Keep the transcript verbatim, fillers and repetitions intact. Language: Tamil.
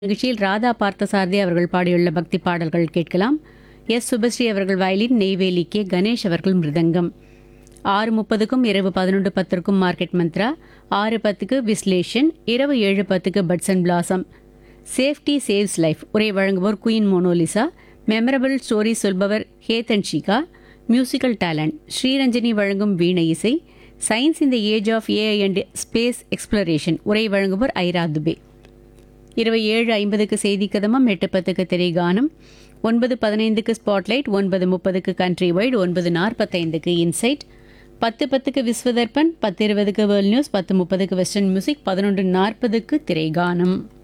நிகழ்ச்சியில் ராதா பார்த்தசாரதி அவர்கள் பாடியுள்ள பக்தி பாடல்கள் கேட்கலாம். எஸ் சுபஸ்ரீ அவர்கள் வயலின், நெய்வேலி கே கணேஷ் அவர்கள் மிருதங்கம். ஆறு முப்பதுக்கும் இரவு பதினொன்று பத்திற்கும் மார்க்கெட் மந்த்ரா, ஆறு பத்துக்கு விஸ்லேஷன், இரவு ஏழு பத்துக்கு puts and blossom. Safety saves life உரை வழங்குவோர் queen Monalisa. Memorable story சொல்பவர் ஹேதன் Shikha. Musical talent Sriranjani வழங்கும் வீணை இசை. Science in the age of AI and space exploration உரை வழங்குவோர் ஐரா துபே. இரவு ஏழு ஐம்பதுக்கு செய்தி கதமம், எட்டு பத்துக்கு திரைகானம், ஒன்பது பதினைந்துக்கு ஸ்பாட்லைட், ஒன்பது முப்பதுக்கு கண்ட்ரி வைட், ஒன்பது நாற்பத்தைந்துக்கு இன்சைட், பத்து பத்துக்கு விஸ்வதர்பன், பத்து இருபதுக்கு வேர்ல்ட் நியூஸ், பத்து முப்பதுக்கு வெஸ்டர்ன் மியூசிக், பதினொன்று நாற்பதுக்கு திரைகானம்.